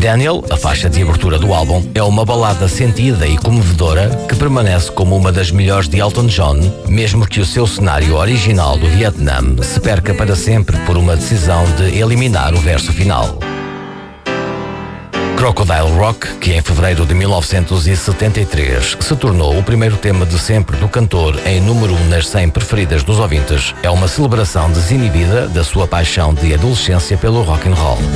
Daniel, a faixa de abertura do álbum, é uma balada sentida e comovedora que permanece como uma das melhores de Elton John, mesmo que o seu cenário original do Vietnã se perca para sempre por uma decisão de eliminar o verso final. Crocodile Rock, que em fevereiro de 1973 se tornou o primeiro tema de sempre do cantor em número 1 nas 100 preferidas dos ouvintes, é uma celebração desinibida da sua paixão de adolescência pelo rock and roll.